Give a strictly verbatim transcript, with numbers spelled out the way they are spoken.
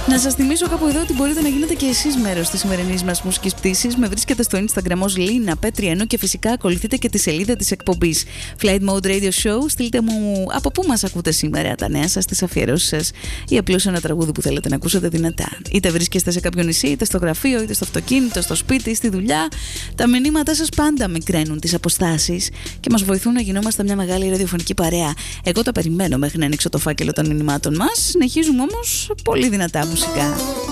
Να σας θυμίσω κάπου εδώ ότι μπορείτε να γίνετε και εσείς μέρος της σημερινής μας μουσικής πτήσης. Με βρίσκετε στο Instagram ως Λίνα Πέτριανού και φυσικά ακολουθείτε και τη σελίδα της εκπομπής Flight Mode Radio Show. Στείλτε μου από πού μας ακούτε σήμερα, τα νέα σας, τις αφιερώσεις σας ή απλώς ένα τραγούδι που θέλετε να ακούσετε δυνατά. Είτε βρίσκεστε σε κάποιο νησί, είτε στο γραφείο, είτε στο αυτοκίνητο, στο σπίτι, στη δουλειά. Τα μηνύματά σας πάντα μικραίνουν τις αποστάσεις και μας βοηθούν να γινόμαστε μια μεγάλη ραδιοφωνική παρέα. Εγώ τα περιμένω μέχρι να ανοίξω το φάκελο των μηνυμάτων μας. Συνεχίζουμε όμως πολύ δυνατά μουσικά.